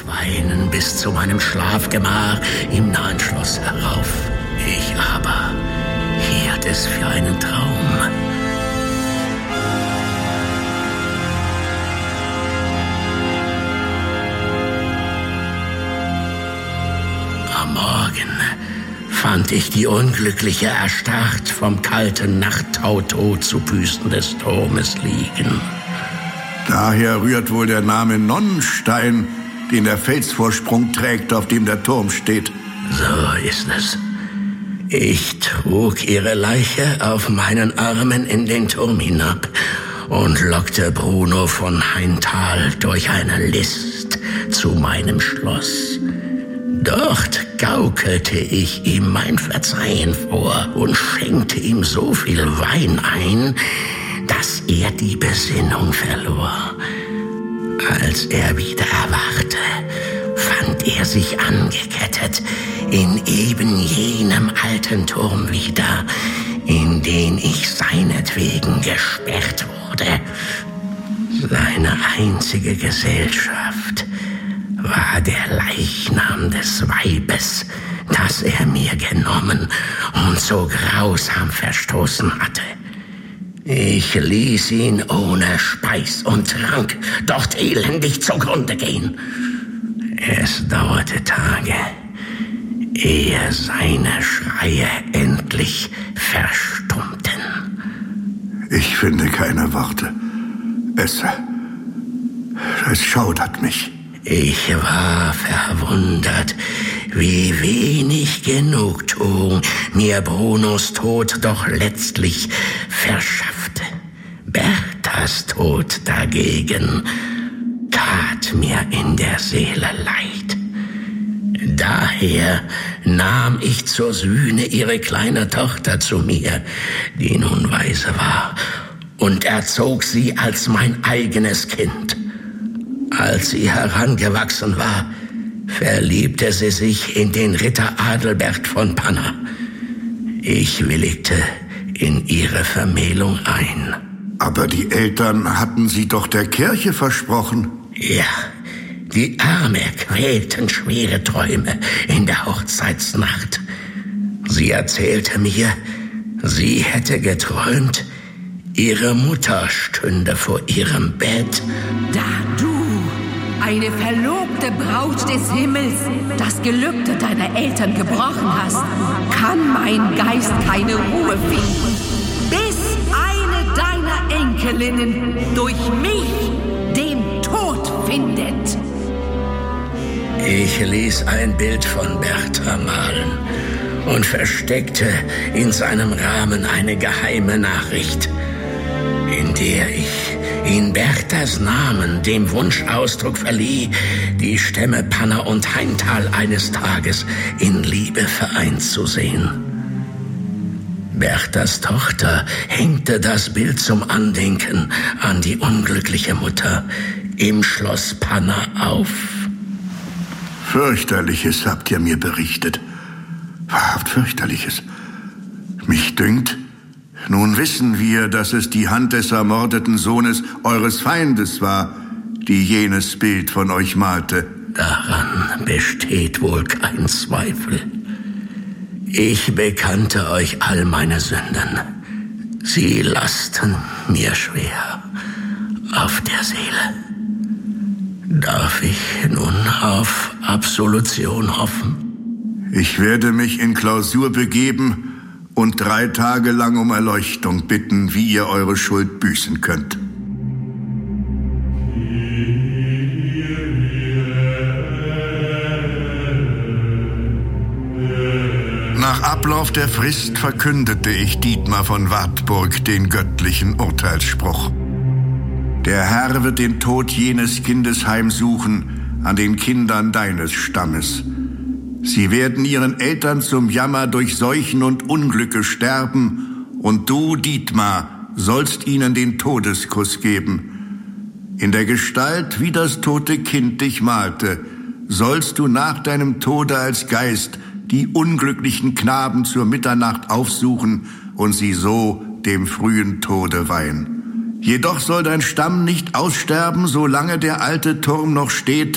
Weinen bis zu meinem Schlafgemach im nahen Schloss herauf. Ich aber hielt es für einen Traum. Am Morgen fand ich die Unglückliche erstarrt vom kalten Nachttau tot zu Füßen des Turmes liegen. Daher rührt wohl der Name Nonnenstein, den der Felsvorsprung trägt, auf dem der Turm steht. So ist es. Ich trug ihre Leiche auf meinen Armen in den Turm hinab und lockte Bruno von Haintal durch eine List zu meinem Schloss. Dort gaukelte ich ihm mein Verzeihen vor und schenkte ihm so viel Wein ein, dass er die Besinnung verlor. Als er wieder erwachte, fand er sich angekettet in eben jenem alten Turm wieder, in den ich seinetwegen gesperrt wurde. Seine einzige Gesellschaft war der Leichnam des Weibes, das er mir genommen und so grausam verstoßen hatte. Ich ließ ihn ohne Speis und Trank dort elendig zugrunde gehen. Es dauerte Tage, ehe seine Schreie endlich verstummten. Ich finde keine Worte. Es schaudert mich. Ich war verwundert, wie wenig Genugtuung mir Brunos Tod doch letztlich verschaffte. Berthas Tod dagegen tat mir in der Seele leid. Daher nahm ich zur Sühne ihre kleine Tochter zu mir, die nun Waise war, und erzog sie als mein eigenes Kind. Als sie herangewachsen war, verliebte sie sich in den Ritter Adelbert von Panna. Ich willigte in ihre Vermählung ein. Aber die Eltern hatten sie doch der Kirche versprochen. Ja, die Arme quälten schwere Träume in der Hochzeitsnacht. Sie erzählte mir, sie hätte geträumt, ihre Mutter stünde vor ihrem Bett. Da du, eine verlobte Braut des Himmels, das Gelübde deiner Eltern gebrochen hast, kann mein Geist keine Ruhe finden, bis eine deiner Enkelinnen durch mich den Tod findet. Ich ließ ein Bild von Bertha malen und versteckte in seinem Rahmen eine geheime Nachricht, in der ich in Berthas Namen dem Wunsch Ausdruck verlieh, die Stämme Panna und Haintal eines Tages in Liebe vereint zu sehen. Berthas Tochter hängte das Bild zum Andenken an die unglückliche Mutter im Schloss Panna auf. Fürchterliches habt ihr mir berichtet. Wahrhaft fürchterliches. Mich dünkt, nun wissen wir, dass es die Hand des ermordeten Sohnes eures Feindes war, die jenes Bild von euch malte. Daran besteht wohl kein Zweifel. Ich bekannte euch all meine Sünden. Sie lasten mir schwer auf der Seele. Darf ich nun auf Absolution hoffen? Ich werde mich in Klausur begeben und 3 Tage lang um Erleuchtung bitten, wie ihr eure Schuld büßen könnt. Nach Ablauf der Frist verkündete ich Dietmar von Wartburg den göttlichen Urteilsspruch. Der Herr wird den Tod jenes Kindes heimsuchen an den Kindern deines Stammes. Sie werden ihren Eltern zum Jammer durch Seuchen und Unglücke sterben, und du, Dietmar, sollst ihnen den Todeskuss geben. In der Gestalt, wie das tote Kind dich malte, sollst du nach deinem Tode als Geist die unglücklichen Knaben zur Mitternacht aufsuchen und sie so dem frühen Tode weihen. Jedoch soll dein Stamm nicht aussterben, solange der alte Turm noch steht,